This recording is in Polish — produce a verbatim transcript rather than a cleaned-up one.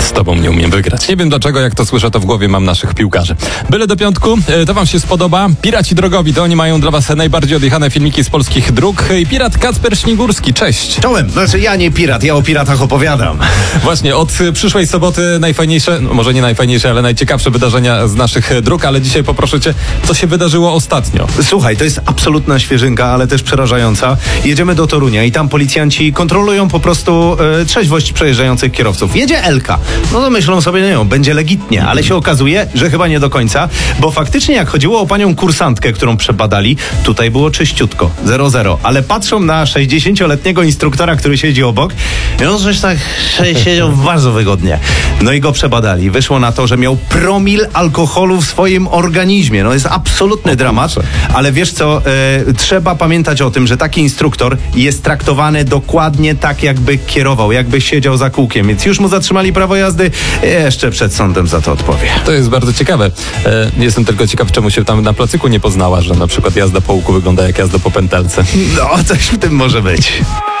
z tobą nie umiem wygrać. Nie wiem dlaczego, jak to słyszę, to w głowie mam naszych piłkarzy. Byle do piątku, to wam się spodoba. Piraci drogowi, to oni mają dla was najbardziej odjechane filmiki z polskich dróg. I pirat Kacper Śmigurski, cześć. Czołem, znaczy ja nie pirat, ja o piratach opowiadam. Właśnie, od przyszłej soboty najfajniejsze, no może nie najfajniejsze, ale najciekawsze wydarzenia z naszych dróg, ale dzisiaj poproszę cię, co się wydarzyło ostatnio. Słuchaj, to jest absolutna świeżynka, ale też przerażająca. Jedziemy do Torunia i tam policjanci kontrolują po prostu e, trzeźwość przejeżdżających kierowców. Jedzie Elka. No to myślą sobie, nie, będzie legitnie, ale się okazuje, że chyba nie do końca, bo faktycznie jak chodziło o panią kursantkę, którą przebadali, tutaj było czyściutko, zero zero, ale patrzą na sześćdziesięcioletniego instruktora, który siedzi obok, i on zresztą tak siedział bardzo wygodnie. No i go przebadali. Wyszło na to, że miał promil alkoholu w swoim organizmie. No jest absolutny dramat, ale wiesz co, e, trzeba pamiętać o tym, że taki instruktor jest traktowany dokładnie tak, jakby kierował, jakby siedział za kółkiem, więc już mu zatrzymali prawo jazdy, jeszcze przed sądem za to odpowie. To jest bardzo ciekawe. E, jestem tylko ciekaw, czemu się tam na placyku nie poznała, że na przykład jazda po łuku wygląda jak jazda po pętelce. No, coś w tym może być.